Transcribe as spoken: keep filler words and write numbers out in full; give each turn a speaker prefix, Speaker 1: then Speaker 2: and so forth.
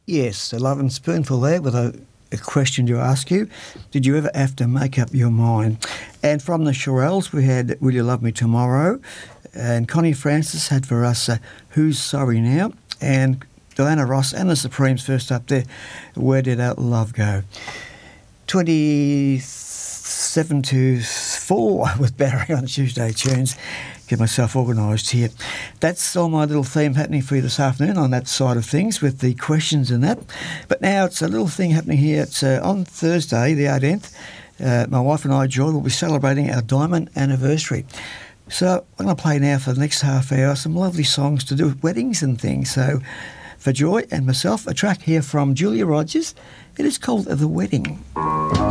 Speaker 1: Yes, a loving spoonful there with a, a question to ask you. Did you ever have to make up your mind? And from the Shirelles, we had Will You Love Me Tomorrow? And Connie Francis had for us uh, Who's Sorry Now? And Diana Ross and the Supremes first up there, Where Did Our Love Go? twenty-seven to four with Barry on Tuesday Tunes. Get myself organised here. That's all my little theme happening for you this afternoon on that side of things with the questions and that. But now it's a little thing happening here. It's uh, on Thursday, the eighteenth. Uh, my wife and I, Joy, will be celebrating our diamond anniversary. So I'm going to play now for the next half hour some lovely songs to do with weddings and things. So for Joy and myself, a track here from Julia Rogers. It is called The Wedding.